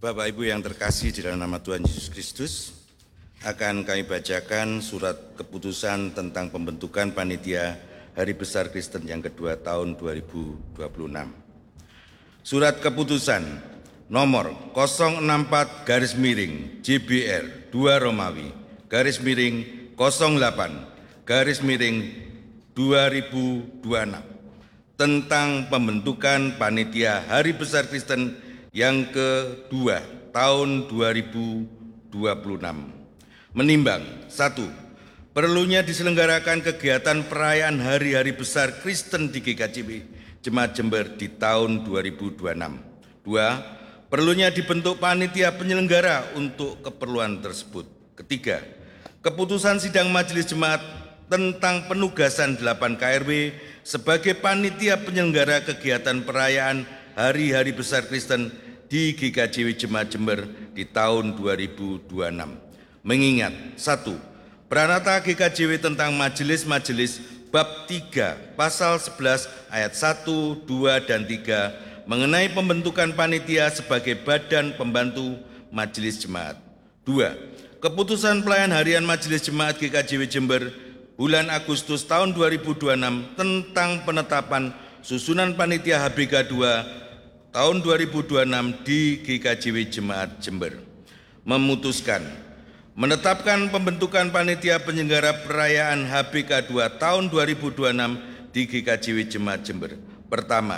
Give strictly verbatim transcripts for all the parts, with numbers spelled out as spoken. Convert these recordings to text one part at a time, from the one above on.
Bapak Ibu yang terkasih di dalam nama Tuhan Yesus Kristus, akan kami bacakan surat keputusan tentang pembentukan panitia Hari Besar Kristen yang kedua tahun dua ribu dua puluh enam. Surat keputusan nomor nol enam empat garis miring J B R dua Romawi garis miring nol delapan garis miring dua ribu dua puluh enam tentang pembentukan panitia Hari Besar Kristen yang kedua tahun dua ribu dua puluh enam. Menimbang, satu, perlunya diselenggarakan kegiatan perayaan hari-hari besar Kristen di G K J W Jemaat Jember di tahun dua ribu dua puluh enam. Dua, perlunya dibentuk panitia penyelenggara untuk keperluan tersebut. Ketiga, keputusan sidang majelis jemaat tentang penugasan delapan K R W sebagai panitia penyelenggara kegiatan perayaan hari-hari besar Kristen di G K J W Jemaat Jember di tahun dua ribu dua puluh enam. Mengingat, satu, Pranata G K J W tentang majelis-majelis bab tiga pasal sebelas ayat satu, dua, dan tiga mengenai pembentukan panitia sebagai badan pembantu majelis jemaat. Dua, keputusan pelayan harian majelis jemaat G K J W Jember bulan Agustus tahun dua ribu dua puluh enam tentang penetapan susunan panitia H B K dua tahun dua ribu dua puluh enam di G K J W Jemaat Jember. Memutuskan menetapkan pembentukan panitia penyelenggara perayaan H B K dua tahun dua ribu dua puluh enam di G K J W Jemaat Jember. Pertama,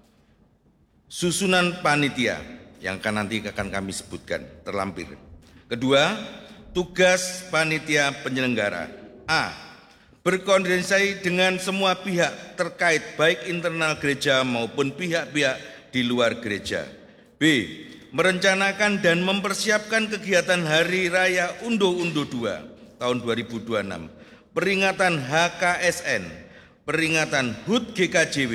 susunan panitia yang akan nanti akan kami sebutkan terlampir. Kedua, tugas panitia penyelenggara. A. Berkoordinasi dengan semua pihak terkait baik internal gereja maupun pihak-pihak di luar gereja. B. Merencanakan dan mempersiapkan kegiatan Hari Raya Undo-Undo dua tahun dua ribu dua puluh enam, peringatan H K S N, peringatan H U T G K J W,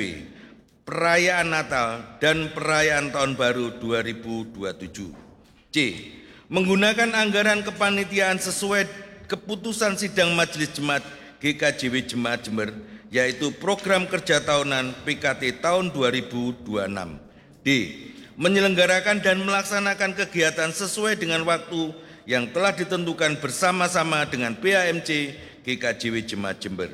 perayaan Natal, dan perayaan Tahun Baru dua ribu dua puluh tujuh. C. Menggunakan anggaran kepanitiaan sesuai keputusan sidang majelis jemaat G K J W Jemaat Jember, yaitu program kerja tahunan P K T tahun dua ribu dua puluh enam. D. Menyelenggarakan dan melaksanakan kegiatan sesuai dengan waktu yang telah ditentukan bersama-sama dengan P H M C G K J W Jemaat Jember.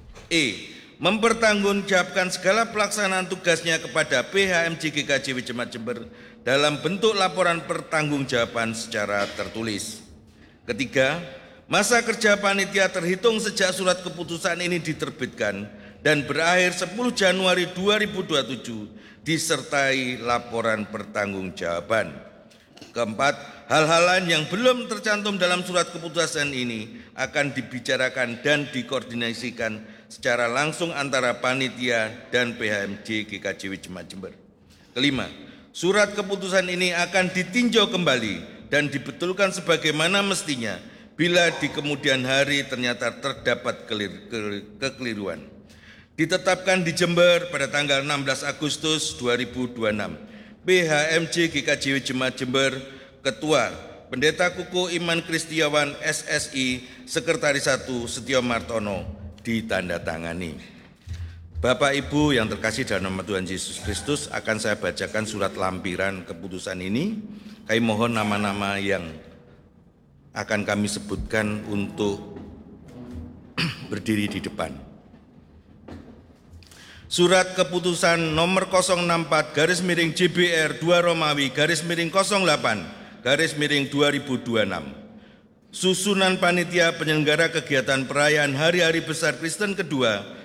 E. Mempertanggungjawabkan segala pelaksanaan tugasnya kepada P H M C G K J W Jemaat Jember dalam bentuk laporan pertanggungjawaban secara tertulis. Ketiga, masa kerja panitia terhitung sejak surat keputusan ini diterbitkan dan berakhir sepuluh Januari dua ribu dua puluh tujuh disertai laporan pertanggungjawaban. Keempat, hal-hal lain yang belum tercantum dalam surat keputusan ini akan dibicarakan dan dikoordinasikan secara langsung antara panitia dan P H M C G K J W Jemaat Jember. Kelima, surat keputusan ini akan ditinjau kembali dan dibetulkan sebagaimana mestinya bila di kemudian hari ternyata terdapat kekeliruan. Ditetapkan di Jember pada tanggal enam belas Agustus dua ribu dua puluh enam. P H M C G K J W Jemaat Jember, Ketua Pendeta Kuku Iman Kristiawan S S I, Sekretaris satu Setio Martono, ditandatangani. Bapak Ibu yang terkasih dalam nama Tuhan Yesus Kristus, akan saya bacakan surat lampiran keputusan ini. Kami mohon nama-nama yang akan kami sebutkan untuk berdiri di depan. Surat keputusan nomor nol enam empat garis miring J B R dua Romawi garis miring nol delapan garis miring dua ribu dua puluh enam. Susunan panitia penyelenggara kegiatan perayaan hari-hari besar Kristen kedua